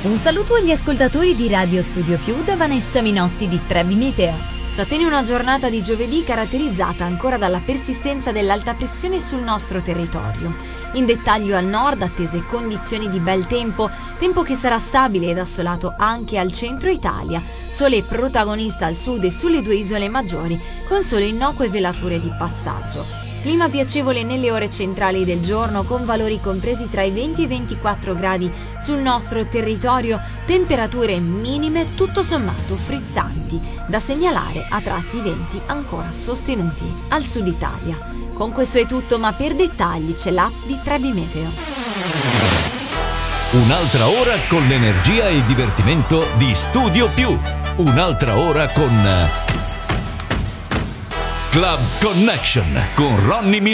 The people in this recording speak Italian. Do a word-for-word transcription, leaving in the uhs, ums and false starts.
Un saluto agli ascoltatori di Radio Studio Più da Vanessa Minotti di Trebi Meteo. Ci attende una giornata di giovedì caratterizzata ancora dalla persistenza dell'alta pressione sul nostro territorio. In dettaglio al nord, attese condizioni di bel tempo, tempo che sarà stabile ed assolato anche al centro Italia, sole protagonista al sud e sulle due isole maggiori, con sole innocue velature di passaggio. Clima piacevole nelle ore centrali del giorno, con valori compresi tra i venti e i ventiquattro gradi sul nostro territorio, temperature minime tutto sommato frizzanti, da segnalare a tratti venti ancora sostenuti al sud Italia. Con questo è tutto, ma per dettagli c'è l'app di Trebi Meteo. Un'altra ora con l'energia e il divertimento di Studio Più. Un'altra ora con Club Connection con Ronny Milano.